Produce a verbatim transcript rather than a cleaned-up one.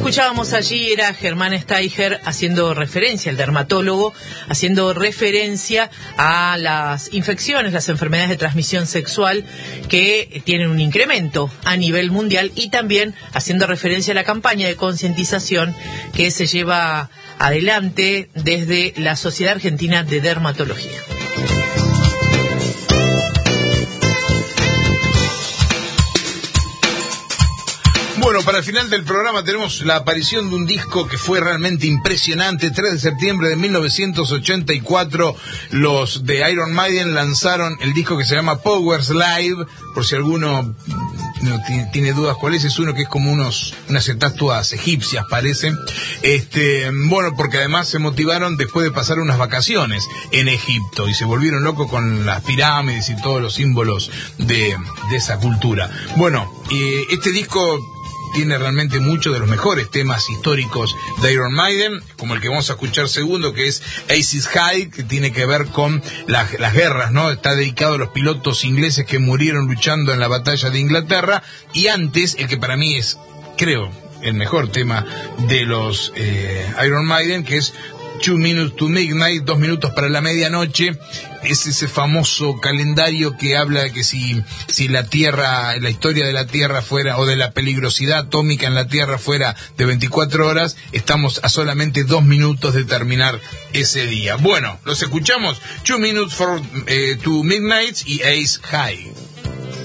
escuchábamos allí era Germán Steiger haciendo referencia, el dermatólogo, haciendo referencia a las infecciones, las enfermedades de transmisión sexual que tienen un incremento a nivel mundial, y también haciendo referencia a la campaña de concientización que se lleva adelante desde la Sociedad Argentina de Dermatología. Bueno, para el final del programa tenemos la aparición de un disco que fue realmente impresionante. tres de septiembre de mil novecientos ochenta y cuatro, los de Iron Maiden lanzaron el disco que se llama Powers Live. Por si alguno no tiene, tiene dudas cuál es, es uno que es como unos unas estatuas egipcias, parece. Este, bueno, porque además se motivaron después de pasar unas vacaciones en Egipto y se volvieron locos con las pirámides y todos los símbolos de, de esa cultura. Bueno, eh, este disco tiene realmente muchos de los mejores temas históricos de Iron Maiden, como el que vamos a escuchar segundo, que es Aces High, que tiene que ver con la, las guerras, ¿no? Está dedicado a los pilotos ingleses que murieron luchando en la batalla de Inglaterra. Y antes, el que para mí es, creo, el mejor tema de los eh, Iron Maiden, que es Two Minutes to Midnight, dos minutos para la medianoche. Es ese famoso calendario que habla de que si, si la Tierra, la historia de la Tierra fuera, o de la peligrosidad atómica en la Tierra fuera de veinticuatro horas, estamos a solamente dos minutos de terminar ese día. Bueno, los escuchamos. Two Minutes for eh, to Midnight y Ace High.